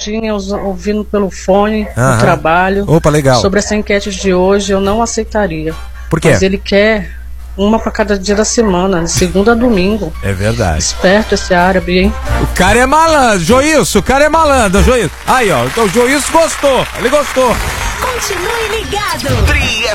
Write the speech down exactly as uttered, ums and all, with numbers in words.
ligadinha, ouvindo pelo fone, Aham. no trabalho. Opa, legal. Sobre essa enquete de hoje, eu não aceitaria. Por quê? Mas ele quer uma para cada dia da semana, de segunda a domingo. É verdade. Esperto esse árabe, hein? O cara é malandro, Joilson, o cara é malandro, Joilson. Aí, ó, então o Joilson gostou, ele gostou. Continue ligado. Tri